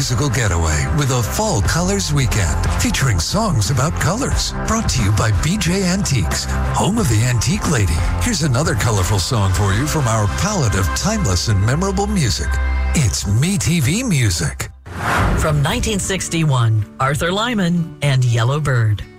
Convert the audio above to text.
musical getaway with a Fall Colors Weekend featuring songs about colors. Brought to you by BJ Antiques, home of the Antique Lady. Here's another colorful song for you from our palette of timeless and memorable music. It's MeTV Music. From 1961, Arthur Lyman and Yellow Bird.